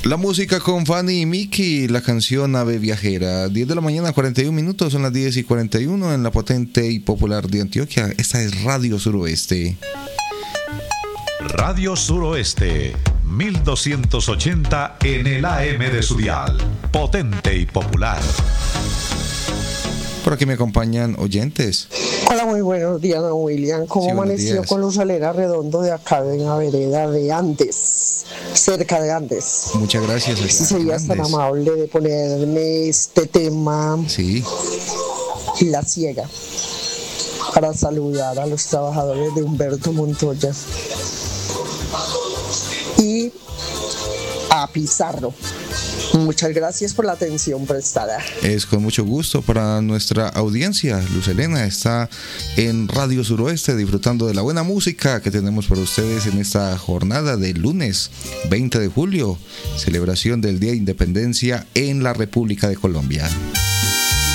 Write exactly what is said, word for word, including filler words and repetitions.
La música con Fanny y Miki, la canción Ave Viajera. diez de la mañana, cuarenta y un minutos, son las diez y cuarenta y uno en la potente y popular de Antioquia. Esta es Radio Suroeste. Radio Suroeste, mil doscientos ochenta en el A M de su dial. Potente y popular. Por aquí me acompañan oyentes. Hola, muy buenos días, don William. ¿Cómo Sí, amaneció días. con Luz Alera Redondo de acá en la vereda de Andes, cerca de Andes? Muchas gracias. Si serías tan amable de ponerme este tema, Sí. La Ciega, para saludar a los trabajadores de Humberto Montoya y a Pizarro. Muchas gracias por la atención prestada. Es con mucho gusto para nuestra audiencia. Luz Helena está en Radio Suroeste disfrutando de la buena música que tenemos para ustedes en esta jornada de lunes veinte de julio, celebración del Día de Independencia en la República de Colombia.